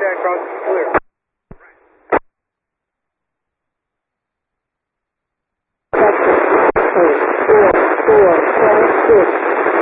contact cross is clear. Texas 8, 4, 4, 12, 6.